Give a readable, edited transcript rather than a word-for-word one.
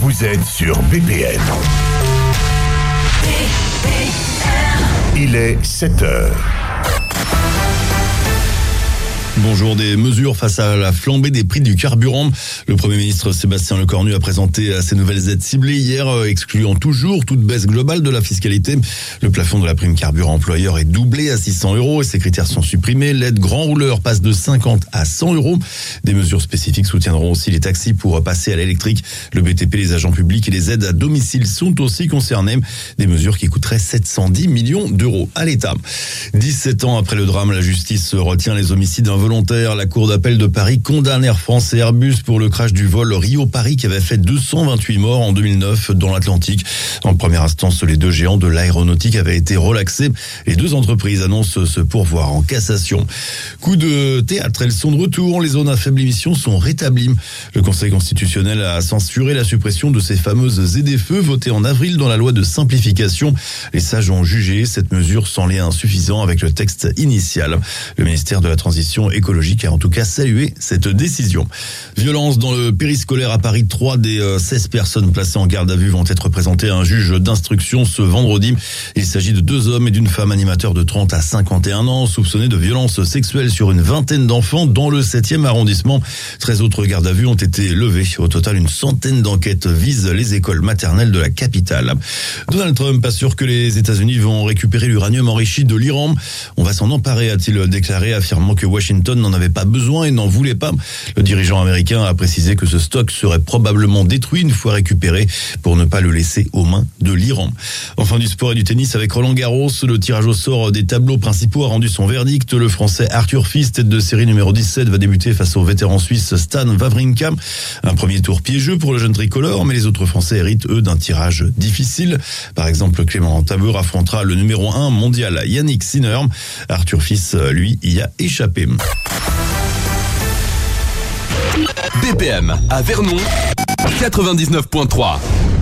vous êtes sur BPM. Il est 7h. Bonjour, des mesures face à la flambée des prix du carburant. Le Premier ministre Sébastien Lecornu a présenté ses nouvelles aides ciblées hier, excluant toujours toute baisse globale de la fiscalité. Le plafond de la prime carburant employeur est doublé à 600 € et ses critères sont supprimés. L'aide grand rouleur passe de 50 à 100 €. Des mesures spécifiques soutiendront aussi les taxis pour passer à l'électrique. Le BTP, les agents publics et les aides à domicile sont aussi concernés. Des mesures qui coûteraient 710 millions d'euros à l'État. 17 ans après le drame, la justice retient les homicides involontaires. La Cour d'appel de Paris condamne Air France et Airbus pour le crash du vol Rio-Paris qui avait fait 228 morts en 2009 dans l'Atlantique. En première instance, les deux géants de l'aéronautique avaient été relaxés. Les deux entreprises annoncent se pourvoir en cassation. Coup de théâtre, elles sont de retour. Les zones à faible émission sont rétablies. Le Conseil constitutionnel a censuré la suppression de ces fameuses ZFE votées en avril dans la loi de simplification. Les sages ont jugé cette mesure sans lien insuffisant avec le texte initial. Le ministère de la Transition écologique a en tout cas salué cette décision. Violence dans le périscolaire à Paris. 3 des 16 personnes placées en garde à vue vont être présentées à un juge d'instruction ce vendredi. Il s'agit de 2 hommes et d'une femme animateur de 30 à 51 ans soupçonnés de violences sexuelles sur une vingtaine d'enfants dans le 7e arrondissement. 13 autres gardes à vue ont été levées. Au total, une centaine d'enquêtes visent les écoles maternelles de la capitale. Donald Trump assure que les États-Unis vont récupérer l'uranium enrichi de l'Iran. On va s'en emparer, a-t-il déclaré, affirmant que Washington n'en avait pas besoin et n'en voulait pas. Le dirigeant américain a précisé que ce stock serait probablement détruit une fois récupéré pour ne pas le laisser aux mains de l'Iran. Enfin, du sport et du tennis avec Roland Garros. Le tirage au sort des tableaux principaux a rendu son verdict. Le Français Arthur Fils, tête de série numéro 17, va débuter face au vétéran suisse Stan Wawrinka. Un premier tour piégeux pour le jeune tricolore, mais les autres Français héritent, eux, d'un tirage difficile. Par exemple, Clément Tabeur affrontera le numéro 1 mondial Yannick Sinner. Arthur Fils, lui, y a échappé. BPM à Vernon 99.3.